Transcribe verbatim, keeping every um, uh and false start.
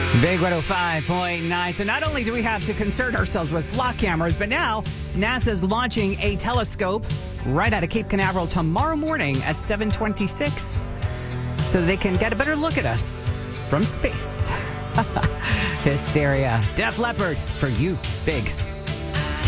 Big one oh five point nine. So not only do we have to concern ourselves with flock cameras, but now NASA's launching a telescope right out of Cape Canaveral tomorrow morning at seven twenty-six so they can get a better look at us from space. Hysteria. Def Leppard for you. Big.